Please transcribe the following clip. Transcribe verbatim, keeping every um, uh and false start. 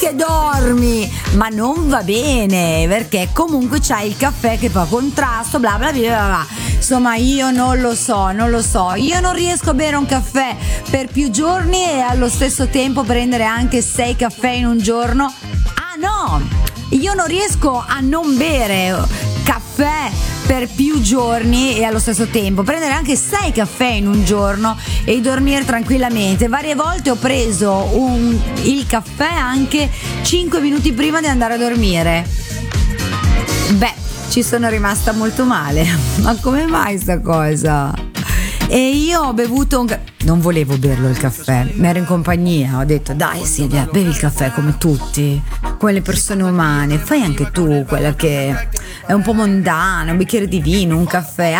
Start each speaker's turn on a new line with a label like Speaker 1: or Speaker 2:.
Speaker 1: che dormi, ma non va bene, perché comunque c'hai il caffè che fa contrasto, bla bla bla bla bla. Insomma, io non lo so, non lo so. Io non riesco a bere un caffè per più giorni e allo stesso tempo prendere anche sei caffè in un giorno. Ah no, io non riesco a non bere caffè per più giorni e allo stesso tempo prendere anche sei caffè in un giorno e dormire tranquillamente. Varie volte ho preso un, il caffè anche cinque minuti prima di andare a dormire. Beh, ci sono rimasta molto male. Ma come mai sta cosa? E io ho bevuto un caffè. Non volevo berlo il caffè, mi ero in compagnia, ho detto dai Silvia, bevi il caffè come tutti, come le persone umane, fai anche tu quella che è un po' mondana, un bicchiere di vino, un caffè,